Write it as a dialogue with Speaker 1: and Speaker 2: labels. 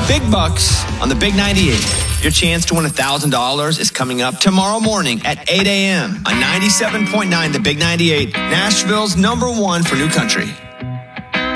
Speaker 1: Big bucks on the Big 98. Your chance to win $1,000 is coming up tomorrow morning at 8 a.m. on 97.9 The Big 98, Nashville's #1 for new country.